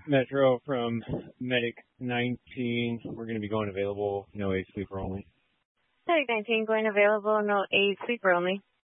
Metro from Medic 19. We're going to be going available, no A sleeper only. Medic 19 going available, no A sleeper only.